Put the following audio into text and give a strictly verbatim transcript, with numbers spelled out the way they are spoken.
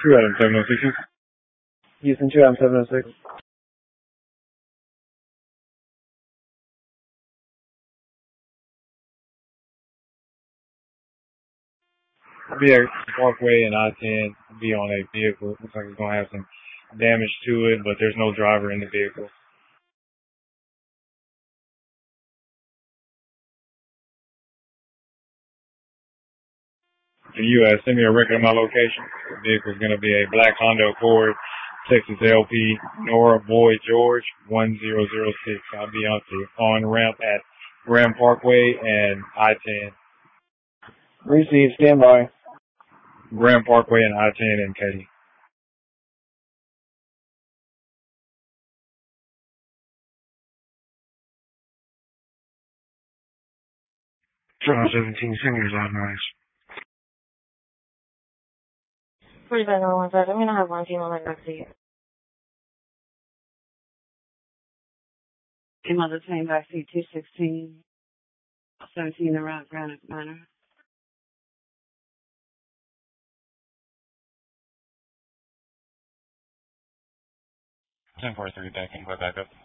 two Adam seven oh six. Houston two Adam seven oh six. Be at Parkway and I ten. Be on a vehicle. Looks like it's gonna have some damage to it, but there's no driver in the vehicle. Can you uh, send me a record of my location? The vehicle is going to be a black Honda Accord, Texas L P, Nora Boy George, one zero zero six. I'll be on the on ramp at Graham Parkway and I ten. Receive, stand by. Graham Parkway and I ten in Katy. John seventeen, singers out nice. forty-five oh one five. I'm going to have one female right back to you. Female detained by C two sixteen, seventeen around Granite Manor. ten forty-three, thank you. Go back up.